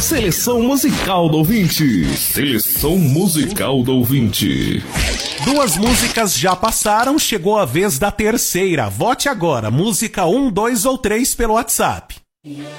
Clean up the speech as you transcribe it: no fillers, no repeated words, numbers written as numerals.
Seleção musical do ouvinte. Seleção musical do ouvinte. 2 músicas já passaram, chegou a vez da terceira. Vote agora, música 1, 2 ou 3 pelo WhatsApp.